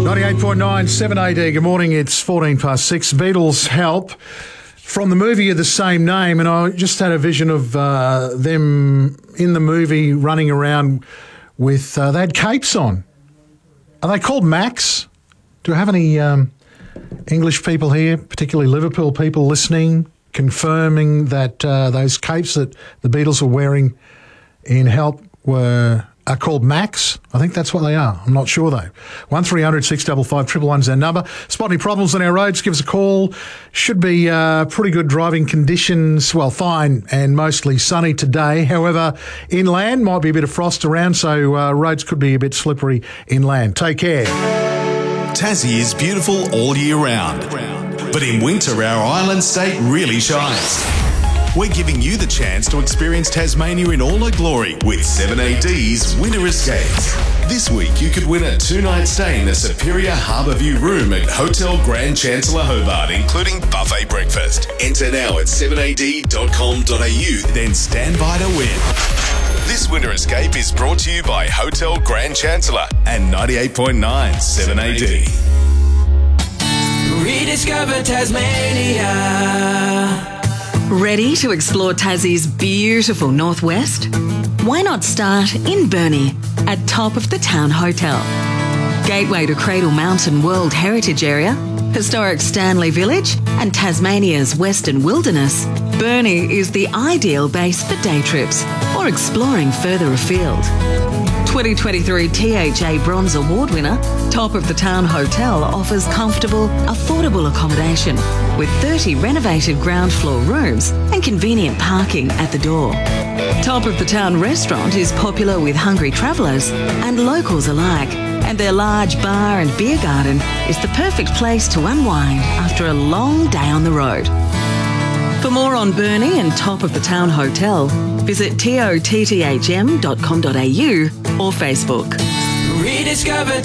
98.9, 7AD. Good morning. It's 14 past 6. Beatles Help from the movie of the same name. And I just had a vision of them in the movie running around with, they had capes on. Are they called Macs? Do I have any English people here, particularly Liverpool people listening, confirming that those capes that the Beatles were wearing in Help are called Macs? I think that's what they are. I'm not sure though. 1300 655 111 is our number. Spot any problems on our roads, give us a call. Should be pretty good driving conditions. Well, fine and mostly sunny today. However, inland might be a bit of frost around, so roads could be a bit slippery inland. Take care. Tassie is beautiful all year round, but in winter our island state really shines. We're giving you the chance to experience Tasmania in all her glory with 7AD's Winter Escapes. This week you could win a 2-night stay in the Superior Harbourview room at Hotel Grand Chancellor Hobart, including buffet breakfast. Enter now at 7ad.com.au, then stand by to win. This Winter Escape is brought to you by Hotel Grand Chancellor and 98.9 7AD. Rediscover Tasmania. Ready to explore Tassie's beautiful northwest? Why not start in Burnie at Top of the Town Hotel? Gateway to Cradle Mountain World Heritage Area, historic Stanley Village and Tasmania's Western Wilderness, Burnie is the ideal base for day trips or exploring further afield. 2023 THA Bronze Award winner, Top of the Town Hotel offers comfortable, affordable accommodation with 30 renovated ground floor rooms and convenient parking at the door. Top of the Town Restaurant is popular with hungry travellers and locals alike, and their large bar and beer garden is the perfect place to unwind after a long day on the road. For more on Burnie and Top of the Town Hotel, visit totthm.com.au or Facebook. Rediscover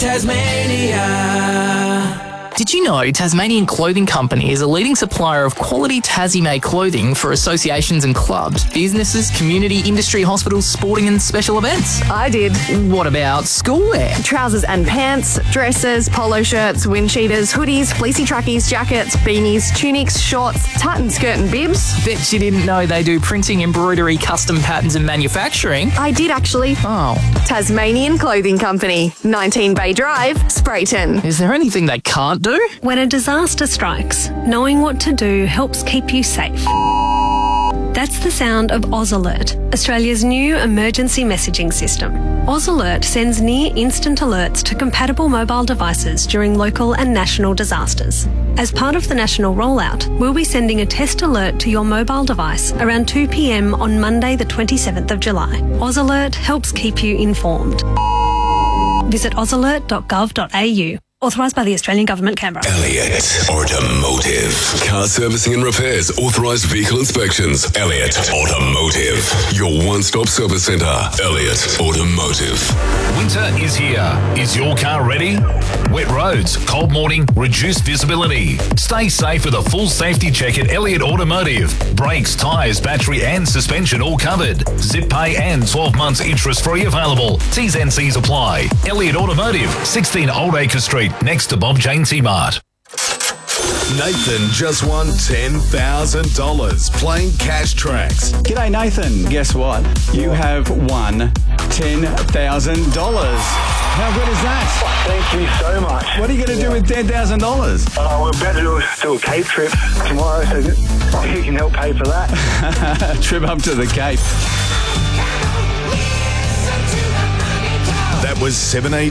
Tasmania. Did you know Tasmanian Clothing Company is a leading supplier of quality Tassie-made clothing for associations and clubs, businesses, community, industry, hospitals, sporting and special events? I did. What about schoolwear? Trousers and pants, dresses, polo shirts, wind cheaters, hoodies, fleecy trackies, jackets, beanies, tunics, shorts, tartan skirt and bibs. Bet you didn't know they do printing, embroidery, custom patterns and manufacturing. I did actually. Oh. Tasmanian Clothing Company, 19 Bay Drive, Sprayton. Is there anything they can't do? When a disaster strikes, knowing what to do helps keep you safe. That's the sound of AusAlert, Australia's new emergency messaging system. AusAlert sends near-instant alerts to compatible mobile devices during local and national disasters. As part of the national rollout, we'll be sending a test alert to your mobile device around 2 p.m. on Monday the 27th of July. AusAlert helps keep you informed. Visit ausalert.gov.au. Authorised by the Australian Government, Canberra. Elliott Automotive. Car servicing and repairs. Authorised vehicle inspections. Elliott Automotive. Your one-stop service centre. Elliott Automotive. Winter is here. Is your car ready? Wet roads, cold morning, reduced visibility. Stay safe with a full safety check at Elliott Automotive. Brakes, tyres, battery and suspension all covered. Zip pay and 12 months interest-free available. T's and C's apply. Elliott Automotive, 16 Old Acre Street, next to Bob Jane T-Mart. Nathan just won $10,000 playing Cash Tracks. G'day Nathan, guess what? You have won $10,000. How good is that? Thank you so much. What are you going to do with $10,000? We're about to do a Cape trip tomorrow, so you can help pay for that. Trip up to the Cape. That was 7AD.